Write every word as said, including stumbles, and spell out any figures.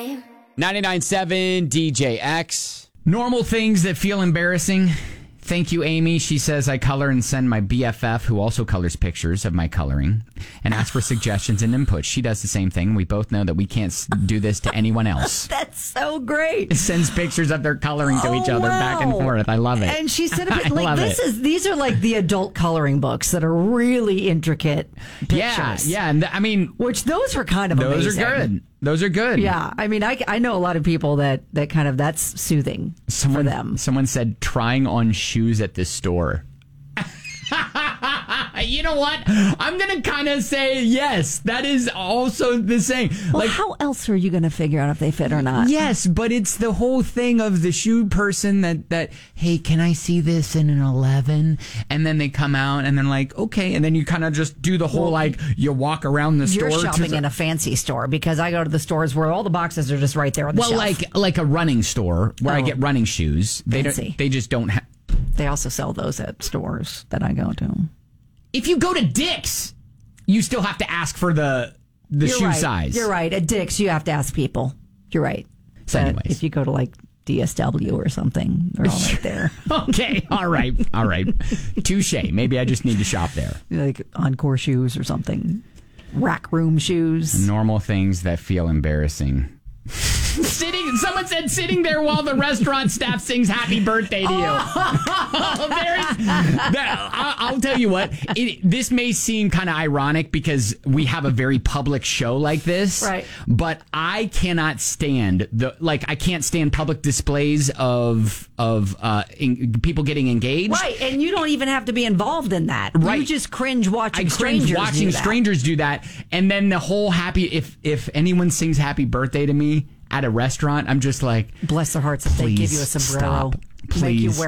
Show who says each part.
Speaker 1: ninety-nine point seven D J X.
Speaker 2: Normal things that feel embarrassing. Thank you, Amy. She says, I color and send my B F F, who also colors pictures of my coloring, and ask for suggestions and input. She does the same thing. We both know that we can't do this to anyone else.
Speaker 3: That's so great.
Speaker 2: Sends pictures of their coloring to
Speaker 3: oh,
Speaker 2: each other
Speaker 3: wow.
Speaker 2: back and forth. I love it.
Speaker 3: And she said,
Speaker 2: I
Speaker 3: like,
Speaker 2: love
Speaker 3: this
Speaker 2: it.
Speaker 3: is these are like the adult coloring books that are really intricate pictures.
Speaker 2: Yeah, yeah. And th- I mean,
Speaker 3: which those are kind of
Speaker 2: those
Speaker 3: amazing.
Speaker 2: are good. Those are good.
Speaker 3: Yeah, I mean, I, I know a lot of people that, that kind of, that's soothing
Speaker 2: someone,
Speaker 3: for them.
Speaker 2: Someone said trying on shoes at the store. You know what? I'm going to kind of say yes. That is also the same.
Speaker 3: Well,
Speaker 2: like,
Speaker 3: how else are you going to figure out if they fit or not?
Speaker 2: Yes, but it's the whole thing of the shoe person that, that, hey, can I see this in an eleven? And then they come out and then like, okay. And then you kind of just do the whole, well, like, you walk around the
Speaker 3: you're
Speaker 2: store.
Speaker 3: You're shopping
Speaker 2: to,
Speaker 3: in a fancy store, because I go to the stores where all the boxes are just right there on the
Speaker 2: well,
Speaker 3: shelf.
Speaker 2: Well, like, like a running store where oh, I get running shoes. They
Speaker 3: fancy.
Speaker 2: don't, they just don't have.
Speaker 3: They also sell those at stores that I go to.
Speaker 2: If you go to Dick's, you still have to ask for the the
Speaker 3: You're
Speaker 2: shoe
Speaker 3: right.
Speaker 2: size.
Speaker 3: You're right. At Dick's, you have to ask people. You're right.
Speaker 2: So
Speaker 3: but
Speaker 2: anyways.
Speaker 3: If you go to like D S W or something, they're all right there.
Speaker 2: Okay. All right. All right. Touche. Maybe I just need to shop there.
Speaker 3: Like Encore shoes or something. Rack room shoes.
Speaker 2: Normal things that feel embarrassing. Sitting, someone said sitting there while the restaurant staff sings happy birthday to you. Oh, there is, that, I'll, I'll tell you what, it, this may seem kind of ironic because we have a very public show like this.
Speaker 3: Right.
Speaker 2: But I cannot stand the, like, I can't stand public displays of, of, uh, in, people getting engaged.
Speaker 3: Right. And you don't even have to be involved in that.
Speaker 2: Right.
Speaker 3: You just cringe watching
Speaker 2: I
Speaker 3: strangers
Speaker 2: cringe watching
Speaker 3: do that.
Speaker 2: strangers do that. And then the whole happy, if, if anyone sings happy birthday to me at a restaurant, I'm just like,
Speaker 3: bless their hearts if they give you a sombrero.
Speaker 2: Stop. Please.
Speaker 3: Make you wear